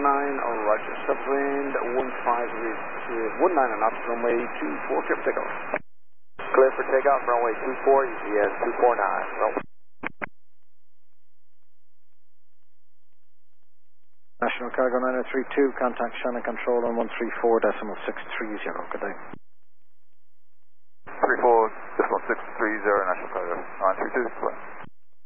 Roger. Subwind 19 knots, runway 24, clear for takeoff. Clear for takeoff, runway 24, EGS 249. National Cargo 9032, contact Shannon Control on 134.630. Good day. 34.630, National Cargo 932.